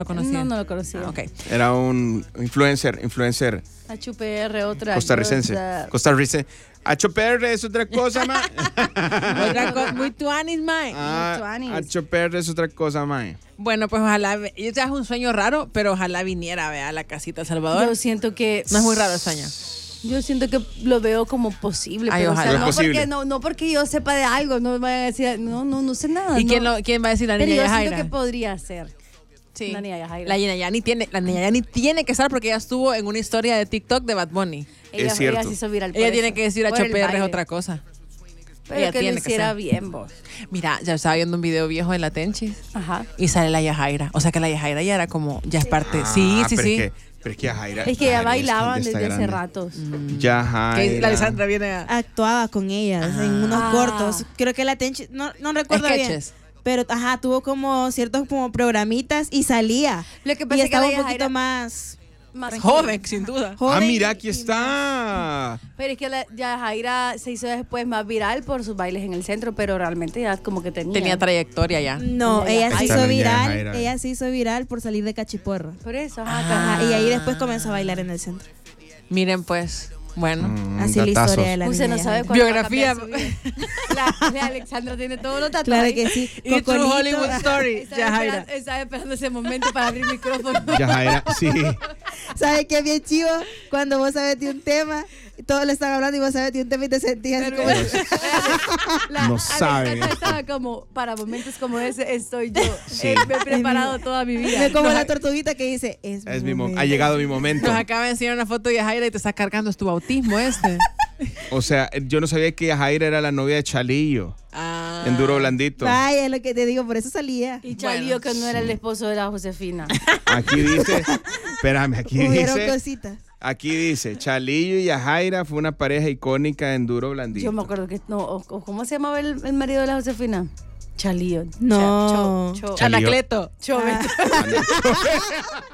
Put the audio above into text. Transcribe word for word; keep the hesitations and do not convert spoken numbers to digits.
¿Lo conocía? No, no lo conocía. Ah, okay. Era un influencer, influencer H P R, otra costarricense. cosa. Costarricense. H P R es otra cosa, ma. Otra cosa, muy tuanis, mae. Ah, tuanis. H P R es otra cosa, ma. Bueno, pues ojalá, ya es un sueño raro, pero ojalá viniera, vea, a la casita de Salvador. Yo siento que... No es muy raro el sueño. Yo siento que lo veo como posible. Ay, pero, o ojalá. sea, no, Es posible. porque, no, no porque yo sepa de algo, no me vayan a decir, no, no, no sé nada. ¿Y no. quién, lo, quién va a decir la Pero niña yo Yajaira? siento que podría ser. Sí. La niña Yajaira. La niña Yani tiene, la niña Yani tiene que estar porque ella estuvo en una historia de TikTok de Bad Bunny. Ella, Es cierto. ella se hizo viral por Ella eso, tiene que decir por H el P R es baile. otra cosa. Pero ella que lo tiene que hiciera ser. bien, vos. Mira, ya estaba viendo un video viejo de la Tenchis Ajá. y sale la Yajaira. O sea que la Yajaira ya era como, ya es parte. Ah, sí, sí, pero sí. Es que, pero es que Yajaira. Es que ya Yajaira bailaban está- ya desde está hace grande. ratos. Yajaira. Que la Alessandra viene a... Actuaba con ellas en unos Ah. cortos. Creo que la Tenchi, no, no recuerdo bien. Sketches. Pero, ajá, tuvo como ciertos como programitas y salía. Lo que Y pasa es que estaba la un poquito Yajaira- más Más Joven, sin duda. joven. Ah, mira, aquí y- está. Pero es que la Yajaira se hizo después más viral por sus bailes en el centro, pero realmente ya como que tenía. Tenía trayectoria ya. No, Doña ella se Yajaira. hizo Esta viral. Doña Yajaira. Ella se hizo viral por salir de cachiporro. Por eso, ajá. Ah. Ajá, y ahí después comenzó a bailar en el centro. Miren pues, bueno. Mm, Así la datazos. historia de la Usted niña no sabe Yajaira. cuándo Biografía. va a cambiar su vida. La, la Alexandra tiene todos los datos. Claro ahí. que sí. Y True Cocolito. Hollywood Story, Estaba Yajaira. esperando, estaba esperando ese momento para abrir el micrófono. Yajaira, sí. ¿Sabes qué es bien chivo? Cuando vos sabes de un tema, todos le están hablando y vos sabes de un tema y te sentías así como... La No sabe. Alexandra estaba como, para momentos como ese, estoy yo. Sí. Eh, me he preparado toda mi vida. Me como No, la tortuguita que dice, es, Es mi mi mo- momento. ha llegado mi momento. Nos acaba de enseñar una foto de Yajaira y te está cargando, es tu bautismo este. O sea, yo no sabía que Yajaira era la novia de Chalillo. Ah. En Duro Blandito. Vaya, es lo que te digo, por eso salía. Y Chalío, Bueno, que no era el esposo de la Josefina. Aquí dice, espérame, aquí Hubieron dice, cositas. aquí dice, Chalillo y Yajaira fue una pareja icónica en Duro Blandito. Yo me acuerdo que, no, o- o ¿cómo se llamaba el, el marido de la Josefina? Chalío. No. Cha- cho- cho- Chalío. Anacleto. Chove. Ah.